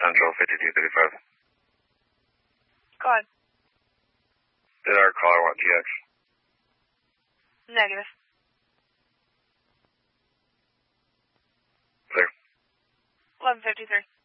Central 5235. Go ahead. Did our caller want TX? Negative. Clear. 1153.